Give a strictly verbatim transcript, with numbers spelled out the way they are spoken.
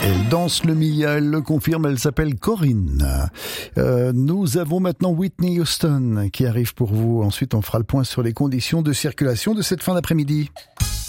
Elle danse le Mia, elle le confirme, elle s'appelle Corinne. Euh, nous avons maintenant Whitney Houston qui arrive pour vous. Ensuite, on fera le point sur les conditions de circulation de cette fin d'après-midi.